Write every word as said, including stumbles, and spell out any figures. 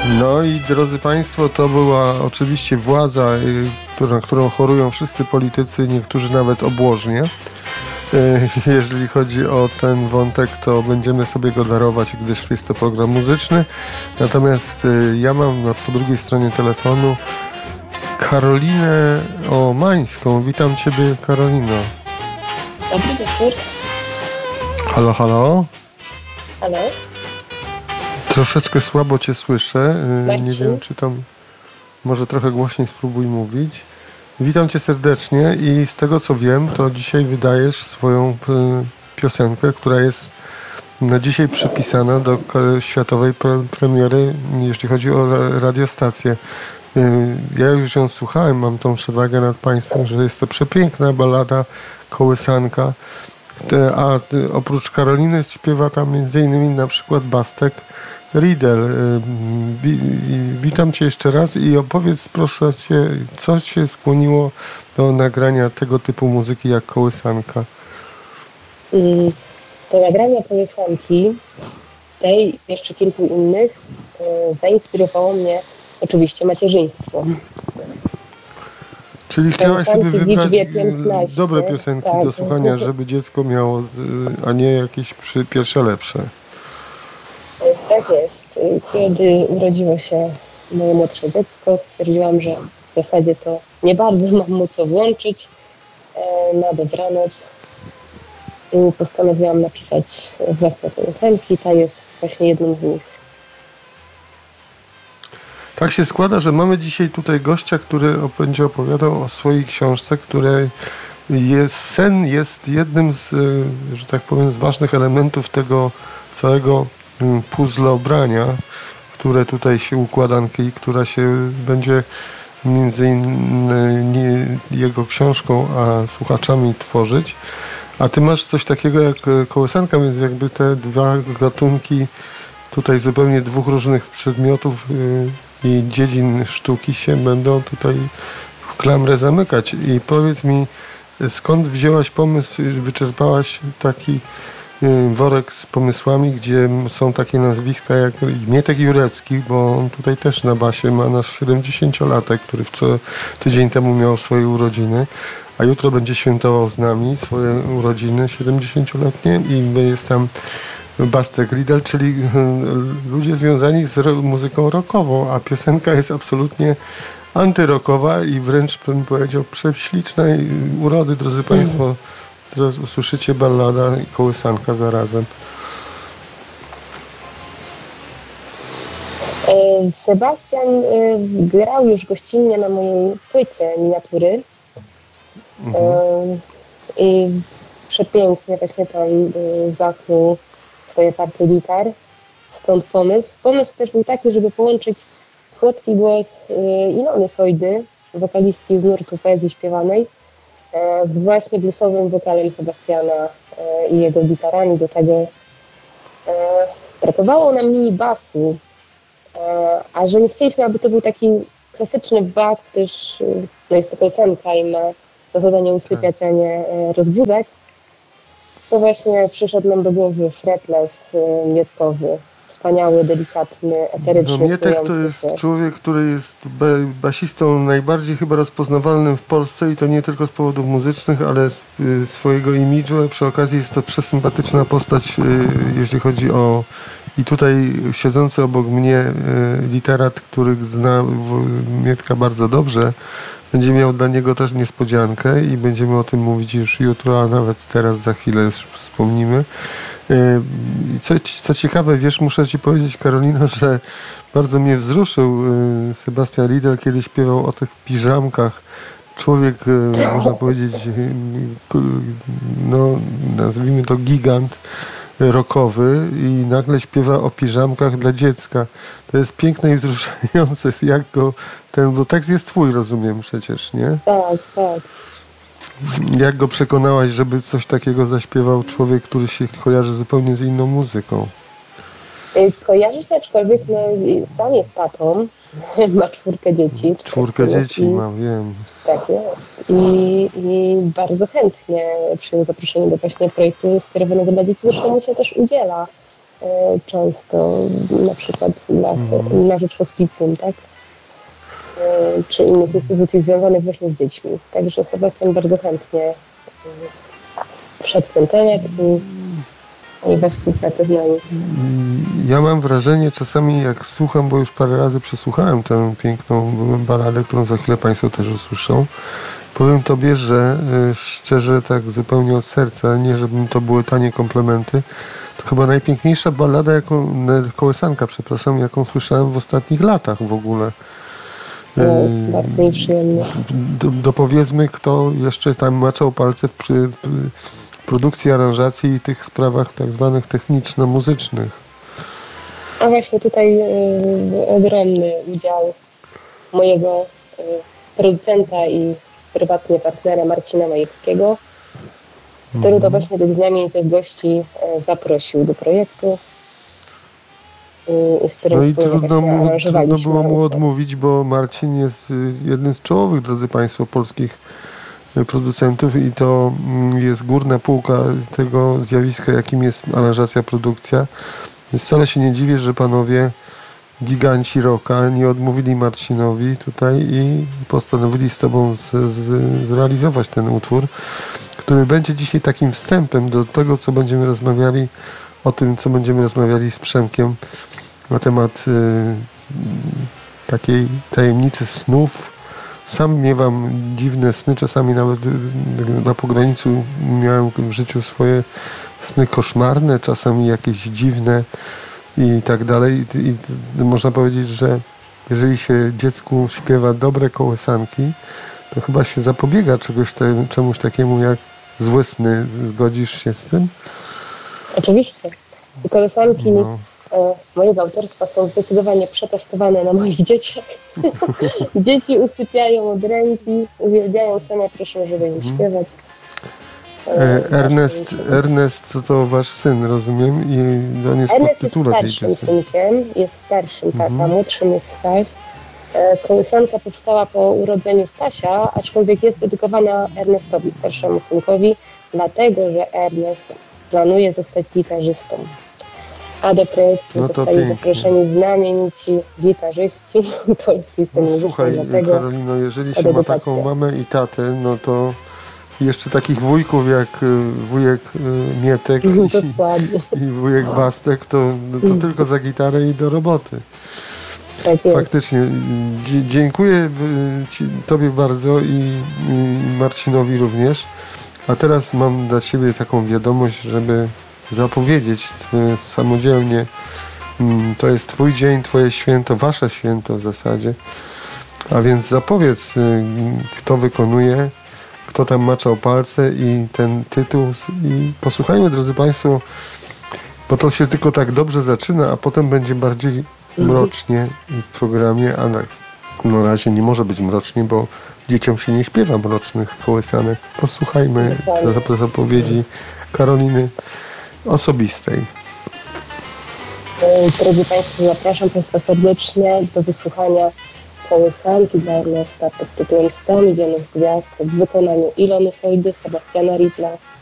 No i drodzy Państwo, to była oczywiście władza, na którą chorują wszyscy politycy, niektórzy nawet obłożnie. Jeżeli chodzi o ten wątek, to będziemy sobie go darować, gdyż jest to program muzyczny. Natomiast ja mam po drugiej stronie telefonu Karolinę Omańską. Witam Ciebie, Karolino. Dobry wieczór. Halo, halo. Halo. Troszeczkę słabo Cię słyszę. Marcin? Nie wiem, czy tam... Może trochę głośniej spróbuj mówić. Witam Cię serdecznie i z tego co wiem, to dzisiaj wydajesz swoją piosenkę, która jest na dzisiaj przypisana do światowej premiery, jeśli chodzi o radiostację. Ja już ją słuchałem, mam tą przewagę nad Państwem, że jest to przepiękna ballada, kołysanka. A oprócz Karoliny śpiewa tam między innymi na przykład Bastek Riedel. Witam Cię jeszcze raz i opowiedz proszę Cię, co się skłoniło do nagrania tego typu muzyki jak kołysanka? Do nagrania kołysanki, tej jeszcze kilku innych, zainspirowało mnie oczywiście macierzyństwo. Czyli chciałaś sobie wybrać piętnaście, dobre piosenki tak, do słuchania, żeby dziecko miało, a nie jakieś przy pierwsze lepsze. Tak jest. Kiedy urodziło się moje młodsze dziecko, stwierdziłam, że w zasadzie to nie bardzo mam mu co włączyć na dobranoc i postanowiłam napisać własne piosenki. Ta jest właśnie jedną z nich. Tak się składa, że mamy dzisiaj tutaj gościa, który będzie opowiadał o swojej książce, której jest, sen jest jednym z, że tak powiem, z ważnych elementów tego całego puzzle ubrania, które tutaj się układanki, która się będzie między innymi jego książką a słuchaczami tworzyć. A ty masz coś takiego jak kołysanka, więc jakby te dwa gatunki tutaj zupełnie dwóch różnych przedmiotów i dziedzin sztuki się będą tutaj w klamrę zamykać. I powiedz mi, skąd wzięłaś pomysł, wyczerpałaś taki worek z pomysłami, gdzie są takie nazwiska jak Mietek Jurecki, bo on tutaj też na basie ma nasz siedemdziesięciolatek, który wczoraj, tydzień temu miał swoje urodziny, a jutro będzie świętował z nami swoje urodziny siedemdziesięcioletnie i jest tam Bastek Riedel, czyli ludzie związani z muzyką rockową, a piosenka jest absolutnie antyrockowa i wręcz bym powiedział prześlicznej urody, drodzy Państwo. Teraz usłyszycie ballada i kołysanka zarazem. Sebastian grał już gościnnie na mojej płycie miniatury. Mhm. I przepięknie właśnie tam zachnął swoje partie gitar. Stąd pomysł. Pomysł też był taki, żeby połączyć słodki głos Ilony Sojdy, wokalistki z nurtu poezji śpiewanej, właśnie bluesowym wokalem Sebastiana i jego gitarami. Do tego brakowało nam mini basu, a że nie chcieliśmy, aby to był taki klasyczny bas, gdyż no jest to piosenka i ma za zadanie usypiać, a nie rozbudzać, to właśnie przyszedł nam do głowy fretless mietkowy. Wspaniały, delikatny, eteryczny. No, Mietek to jest się. człowiek, który jest basistą najbardziej chyba rozpoznawalnym w Polsce i to nie tylko z powodów muzycznych, ale z y, swojego imidżu. Przy okazji jest to przesympatyczna postać, y, jeśli chodzi o... I tutaj siedzący obok mnie y, literat, który zna Mietka bardzo dobrze, będzie miał dla niego też niespodziankę i będziemy o tym mówić już jutro, a nawet teraz za chwilę wspomnimy. Co, co ciekawe, wiesz, muszę Ci powiedzieć, Karolino, że bardzo mnie wzruszył Sebastian Riedel, kiedy śpiewał o tych piżamkach. Człowiek, można powiedzieć, no nazwijmy to gigant rockowy i nagle śpiewa o piżamkach dla dziecka. To jest piękne i wzruszające, jak go ten, bo tekst jest twój, rozumiem przecież, nie? Tak, tak. Jak go przekonałaś, żeby coś takiego zaśpiewał człowiek, który się kojarzy zupełnie z inną muzyką? Kojarzy się, aczkolwiek no, sam jest tatą, ma czwórkę dzieci. Czwórkę dzieci i, mam, wiem. Tak jest. I, I bardzo chętnie przyjął zaproszenie do właśnie projektu skierowanego dla dzieci, zresztą mu się też udziela. e, często, na przykład na, Mhm. na rzecz hospicjum, tak? E, czy innych instytucji związanych właśnie z dziećmi. Także Sebastian bardzo chętnie e, wszedł w ten temat i, i we współpracy z nami. Ja mam wrażenie czasami, jak słucham, bo już parę razy przesłuchałem tę piękną balladę, którą za chwilę Państwo też usłyszą. Powiem Tobie, że y, szczerze, tak zupełnie od serca, nie żebym to były tanie komplementy, to chyba najpiękniejsza ballada, jaką, ne- kołysanka, przepraszam, jaką słyszałem w ostatnich latach w ogóle. No, Y, bardzo mi przyjemnie. do, dopowiedzmy, kto jeszcze tam maczał palce przy y, produkcji, aranżacji i tych sprawach tak zwanych techniczno-muzycznych. A właśnie tutaj y, ogromny udział mojego y, producenta i prywatnie partnera Marcina Majewskiego, który to właśnie tych znamienitych gości y, zaprosił do projektu y, i z którym No i wspólnie trudno, właśnie mu, trudno aranżowaliśmy było mu utwór. odmówić, bo Marcin jest y, jednym z czołowych, drodzy Państwo, polskich y, producentów i to mm, jest górna półka tego zjawiska, jakim jest aranżacja, produkcja. Więc wcale się nie dziwię, że panowie giganci rocka nie odmówili Marcinowi tutaj i postanowili z Tobą z, z, zrealizować ten utwór, który będzie dzisiaj takim wstępem do tego, co będziemy rozmawiali, o tym, co będziemy rozmawiali z Przemkiem na temat y, takiej tajemnicy snów. Sam miewam dziwne sny, czasami nawet y, na pograniczu miałem w życiu swoje sny koszmarne, czasami jakieś dziwne i tak dalej. I, i, i można powiedzieć, że jeżeli się dziecku śpiewa dobre kołysanki, to chyba się zapobiega czegoś te, czemuś takiemu jak złe sny. Zgodzisz się z tym? Oczywiście. Te koleżanki No. e, mojego autorstwa są zdecydowanie przetestowane na moich dzieciach. Dzieci usypiają od ręki, uwielbiają, same proszę, żeby im śpiewać. E, Ernest, Ernest to, to wasz syn, rozumiem? I on jest pod Ernest jest tytule tej starszym piosenki. synkiem, jest starszym tata, Mhm. młodszym jest Staś. E, Kołysanka powstała po urodzeniu Stasia, aczkolwiek jest dedykowana Ernestowi, starszemu synkowi, dlatego że Ernest planuje zostać gitarzystą. A do projektu No to zostali pięknie. zaproszeni znamienici gitarzyści polskiej sceny No, słuchaj, muzycznej, dlatego Karolino, jeżeli się ma dedykacja. taką mamę i tatę, no to jeszcze takich wujków jak y, wujek y, Mietek i, dokładnie. i wujek Bastek, to, no, to tylko za gitarę i do roboty. Tak jest. Faktycznie. Dzie- dziękuję y, ci, Tobie bardzo i, i Marcinowi również. A teraz mam dla Ciebie taką wiadomość, żeby zapowiedzieć twoje samodzielnie. Mm, To jest Twój dzień, Twoje święto, Wasze święto w zasadzie. A więc zapowiedz, y, kto wykonuje, kto tam maczał palce i ten tytuł. I posłuchajmy, drodzy Państwo, bo to się tylko tak dobrze zaczyna, a potem będzie bardziej mrocznie w programie, a na, no na razie nie może być mrocznie, bo dzieciom się nie śpiewa mrocznych kołysanek. Posłuchajmy Dokładnie. zap- zapowiedzi Karoliny osobistej. E, Drodzy Państwo, zapraszam Państwa serdecznie do wysłuchania kołysanki dla Ernesta pod tytułem sto milionów gwiazd w wykonaniu Ilony Sojdy, Sebastiana Ritla